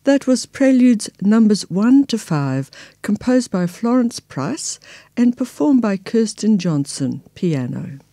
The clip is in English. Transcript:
That was Preludes Numbers 1 to 5, composed by Florence Price and performed by Kirsten Johnson, piano.